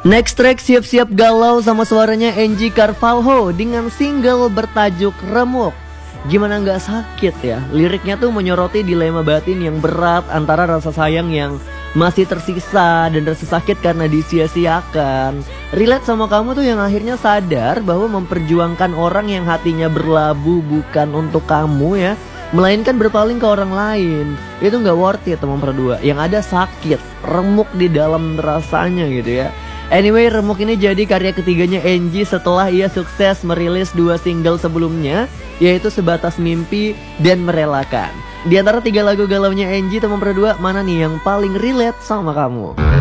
Next track siap-siap galau sama suaranya Angie Carvalho dengan single bertajuk Remuk. Gimana nggak sakit ya? Liriknya tuh menyoroti dilema batin yang berat antara rasa sayang yang masih tersisa dan rasa sakit karena disia-siakan. Relate sama kamu tuh yang akhirnya sadar bahwa memperjuangkan orang yang hatinya berlabuh bukan untuk kamu ya, melainkan berpaling ke orang lain. Itu nggak worth it teman berdua. Yang ada sakit, remuk di dalam rasanya gitu ya. Anyway, Remuk ini jadi karya ketiganya Angie setelah ia sukses merilis 2 single sebelumnya, yaitu Sebatas Mimpi dan Merelakan. Di antara 3 lagu galaunya Angie teman berdua, mana nih yang paling relate sama kamu?